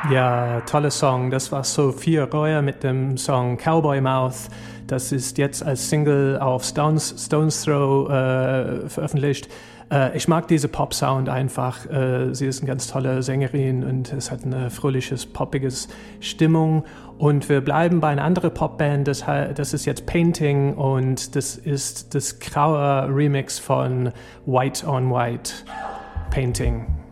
Ja, toller Song. Das war Sophia Royer mit dem Song Cowboy Mouth. Das ist jetzt als Single auf Stones Throw veröffentlicht. Ich mag diese Pop-Sound einfach. Sie ist eine ganz tolle Sängerin und es hat eine fröhliches, poppiges Stimmung. Und wir bleiben bei einer anderen Popband, das ist jetzt Painting und das ist das graue Remix von White on White. Painting.